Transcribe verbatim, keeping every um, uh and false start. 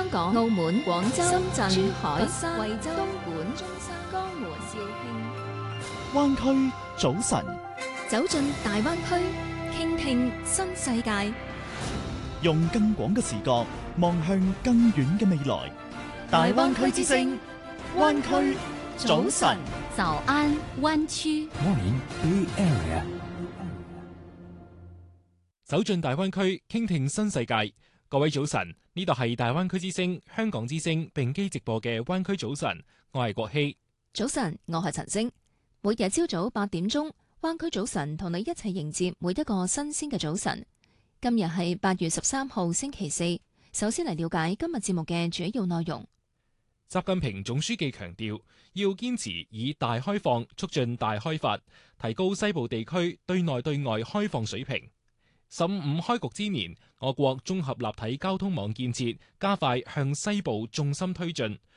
香港、澳門、廣州、深圳、珠海、 佛山、 惠州、 東莞、中山、江門、肇慶。 灣區早晨， 走進大灣區，傾聽新世界。 用更廣嘅視角望向更遠嘅未來。大灣區之聲，灣區早晨。 早安灣區。 Morning Bay Area。 走進大灣區，傾聽新世界。各位早晨，呢度係大灣區之聲、香港之聲並機直播嘅灣區早晨，我係國希。 早晨，我係陳星。每日朝早八點鐘，灣區早晨同你一齊迎接每一個新鮮嘅早晨。今日係八月十三號星期四。首先嚟了解今日節目嘅主要內容。 習近平總書記強調，要堅持以大開放促進大開發，提高西部地區對內對外開放水平。十五五開局之年，我國綜合立體交通網建設加快向西部重心推進，